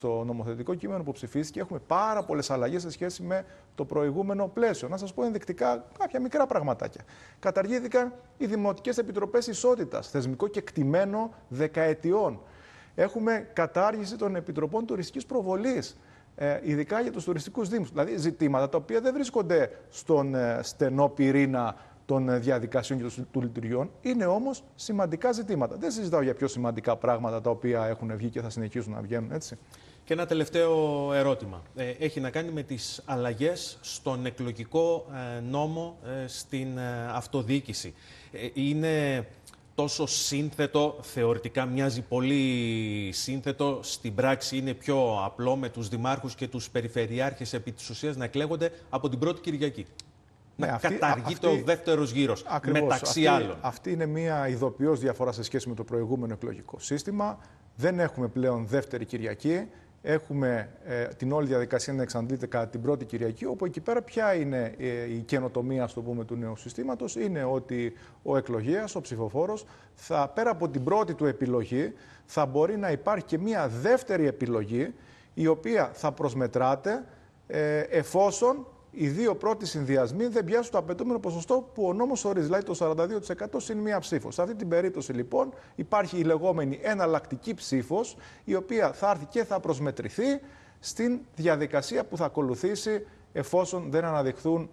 στο νομοθετικό κείμενο που ψηφίστηκε έχουμε πάρα πολλές αλλαγές σε σχέση με το προηγούμενο πλαίσιο. Να σας πω ενδεικτικά κάποια μικρά πραγματάκια. Καταργήθηκαν οι δημοτικές επιτροπές ισότητας, θεσμικό κεκτημένο δεκαετιών. Έχουμε κατάργηση των επιτροπών τουριστικής προβολής, ειδικά για τους τουριστικούς δήμους. Δηλαδή ζητήματα τα οποία δεν βρίσκονται στον στενό πυρήνα των διαδικασιών και των λειτουργιών, είναι όμως σημαντικά ζητήματα. Δεν συζητάω για πιο σημαντικά πράγματα τα οποία έχουν βγει και θα συνεχίσουν να βγαίνουν, έτσι. Και ένα τελευταίο ερώτημα. Έχει να κάνει με τις αλλαγές στον εκλογικό νόμο στην αυτοδιοίκηση. Είναι τόσο σύνθετο, θεωρητικά μοιάζει πολύ σύνθετο, στην πράξη είναι πιο απλό με τους δημάρχους και τους περιφερειάρχες επί της ουσίας να εκλέγονται από την πρώτη Κυριακή. Να καταργείται ο δεύτερος γύρος, μεταξύ άλλων. Αυτή είναι μια ειδοποιώς διαφορά σε σχέση με το προηγούμενο εκλογικό σύστημα. Δεν έχουμε πλέον δεύτερη Κυριακή. Έχουμε την όλη διαδικασία να εξαντλείται κατά την πρώτη Κυριακή, όπου εκεί πέρα ποια είναι η καινοτομία, ας το πούμε, του νέου συστήματος, είναι ότι ο εκλογέας, ο ψηφοφόρος, πέρα από την πρώτη του επιλογή, θα μπορεί να υπάρχει και μια δεύτερη επιλογή, η οποία θα προσμετράται εφόσον οι δύο πρώτοι συνδυασμοί δεν πιάσουν το απαιτούμενο ποσοστό που ο νόμος ορίζει, δηλαδή το 42% συν μία ψήφο. Σε αυτή την περίπτωση, λοιπόν, υπάρχει η λεγόμενη εναλλακτική ψήφος, η οποία θα έρθει και θα προσμετρηθεί στην διαδικασία που θα ακολουθήσει εφόσον δεν αναδειχθούν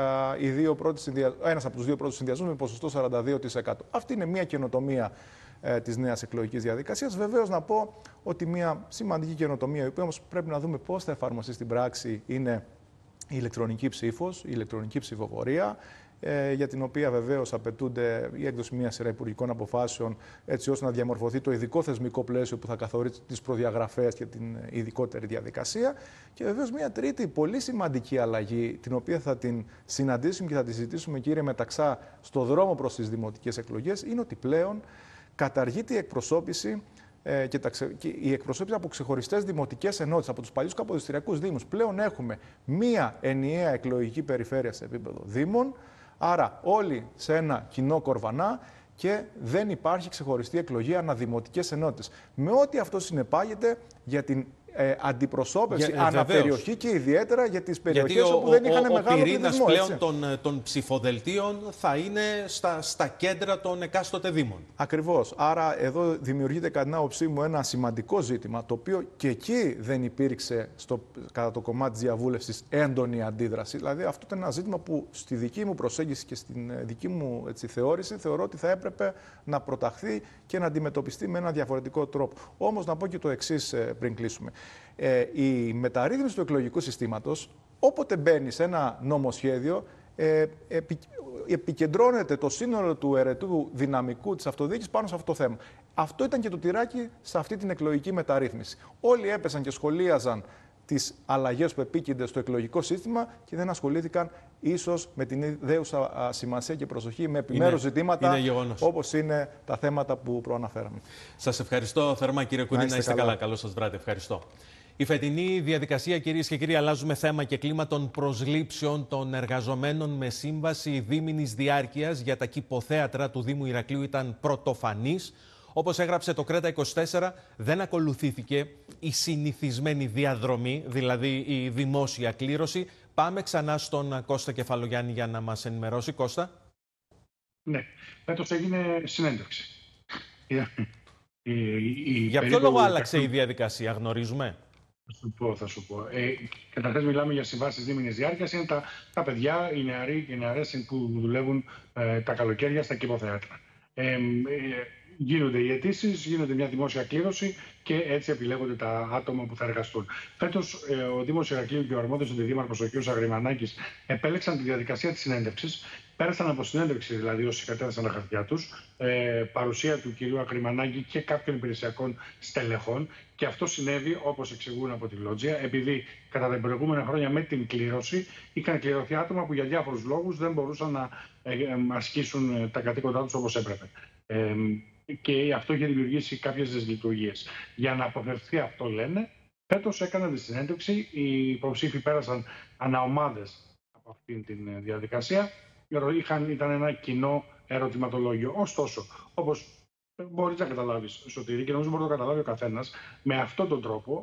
ένας από τους δύο πρώτους συνδυασμούς με ποσοστό 42%. Αυτή είναι μία καινοτομία της νέας εκλογικής διαδικασίας. Βεβαίως, να πω ότι μία σημαντική καινοτομία, η οποία όμως πρέπει να δούμε πώς θα εφαρμοστεί στην πράξη, είναι η ηλεκτρονική ψήφος, η ηλεκτρονική ψηφοφορία, για την οποία βεβαίως απαιτούνται η έκδοση μια σειρά υπουργικών αποφάσεων, έτσι ώστε να διαμορφωθεί το ειδικό θεσμικό πλαίσιο που θα καθορίσει τις προδιαγραφές και την ειδικότερη διαδικασία. Και βεβαίως μια τρίτη πολύ σημαντική αλλαγή, την οποία θα την συναντήσουμε και θα τη συζητήσουμε, κύριε Μεταξά, στο δρόμο προς τις δημοτικές εκλογές, είναι ότι πλέον καταργείται η εκπροσώπηση και η εκπροσώπηση από ξεχωριστές δημοτικές ενότητες, από τους παλιούς καποδιστριακούς δήμους. Πλέον έχουμε μία ενιαία εκλογική περιφέρεια σε επίπεδο δήμων, άρα όλοι σε ένα κοινό κορβανά και δεν υπάρχει ξεχωριστή εκλογή αναδημοτικές ενότητες. Με ό,τι αυτό συνεπάγεται για την αντιπροσώπευση αναπεριοχή και ιδιαίτερα για τις περιοχές όπου δεν είχαν μεγάλο πληθυσμό. Ο πυρήνας πλέον των ψηφοδελτίων θα είναι στα κέντρα των εκάστοτε δήμων. Ακριβώς. Άρα εδώ δημιουργείται κατά την άποψή μου ένα σημαντικό ζήτημα, το οποίο και εκεί δεν υπήρξε κατά το κομμάτι της διαβούλευσης έντονη αντίδραση. Δηλαδή αυτό ήταν ένα ζήτημα που στη δική μου προσέγγιση και στην δική μου θεώρηση θεωρώ ότι θα έπρεπε να προταχθεί και να αντιμετωπιστεί με ένα διαφορετικό τρόπο. Όμως να πω και το εξής πριν κλείσουμε. Η μεταρρύθμιση του εκλογικού συστήματος, όποτε μπαίνει σε ένα νομοσχέδιο, επικεντρώνεται το σύνολο του αιρετού δυναμικού της αυτοδιοίκησης πάνω σε αυτό το θέμα. Αυτό ήταν και το τυράκι σε αυτή την εκλογική μεταρρύθμιση. Όλοι έπεσαν και σχολίαζαν τις αλλαγές που επίκυνται στο εκλογικό σύστημα και δεν ασχολήθηκαν ίσως με την ιδέουσα σημασία και προσοχή με επιμέρους ζητήματα όπως είναι τα θέματα που προαναφέραμε. Σας ευχαριστώ θερμά, κύριε Κουρί. Να είστε καλά. Καλό σας βράδυ. Ευχαριστώ. Η φετινή διαδικασία, κυρίες και κύριοι, αλλάζουμε θέμα και κλίμα των προσλήψεων των εργαζομένων με σύμβαση δίμηνης διάρκειας για τα κηποθέατρα του Δήμου Ηρακλείου ήταν πρωτοφανής. Όπως έγραψε το Κρέτα 24, δεν ακολουθήθηκε η συνηθισμένη διαδρομή, δηλαδή η δημόσια κλήρωση. Πάμε ξανά στον Κώστα Κεφαλογιάννη για να μας ενημερώσει. Κώστα. Ναι, φέτος έγινε συνέντευξη. Για ποιο λόγο άλλαξε η διαδικασία, γνωρίζουμε? Θα σου πω. Καταρχάς μιλάμε για συμβάσεις δίμηνης διάρκειας. Είναι τα παιδιά, οι νεαροί και οι νεαρές που δουλεύουν τα καλοκαίρια στα κηποθέατρα. Γίνονται οι αιτήσεις, γίνεται μια δημόσια κλήρωση και έτσι επιλέγονται τα άτομα που θα εργαστούν. Φέτος, ο Δήμος Ηρακλείου και ο αρμόδιος αντιδήμαρχος, ο κ. Αγριμανάκης, επέλεξαν τη διαδικασία της συνέντευξης. Πέρασαν από συνέντευξη, δηλαδή όσοι κατέθεσαν τα χαρτιά τους, παρουσία του κ. Αγριμανάκη και κάποιων υπηρεσιακών στελεχών. Και αυτό συνέβη, όπως εξηγούν από τη Λότζια, επειδή κατά τα προηγούμενα χρόνια με την κλήρωση είχαν κληρωθεί άτομα που για διάφορους λόγους δεν μπορούσαν να ασκήσουν τα καθήκοντά τους όπως έπρεπε. Και αυτό είχε δημιουργήσει κάποιες δυσλειτουργίες. Για να αποφευθεί αυτό, λένε, φέτος έκαναν τη συνέντευξη. Οι υποψήφοι πέρασαν αναομάδες από αυτήν την διαδικασία. Ήταν ένα κοινό ερωτηματολόγιο. Ωστόσο, όπως μπορείς να καταλάβεις, Σωτήρη, και νομίζω μπορεί να το καταλάβει ο καθένας, με αυτόν τον τρόπο